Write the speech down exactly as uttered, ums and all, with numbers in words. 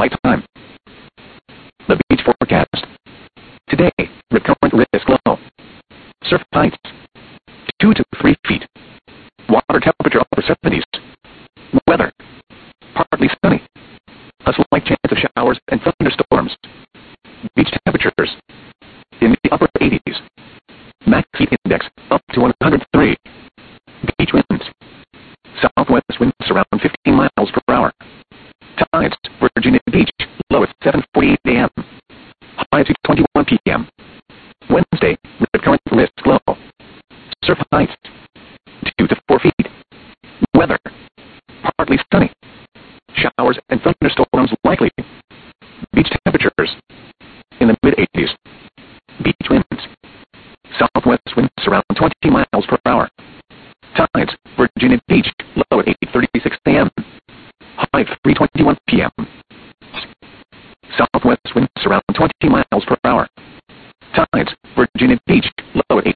lifetime. The beach forecast. Today, rip current risk low. Surf heights, two to three feet. Water temperature upper seventies. Weather, partly sunny. A slight chance of showers and thunderstorms. Beach temperatures, in the upper eighties. Max heat index, up to one hundred three. Beach winds, southwest winds around fifteen miles per hour. Tides, Virginia Beach, low at seven forty-eight a m High to twenty-one p m Wednesday, rip current risk low. Surf heights, two to four feet. Weather, partly sunny. Showers and thunderstorms likely. Beach temperatures, in the mid eighties. Beach winds, southwest winds around twenty miles per hour. Tides, Virginia Beach, low at eight thirty-six a m High three twenty-one p m Southwest winds around twenty miles per hour. Tides, Virginia Beach, low at eight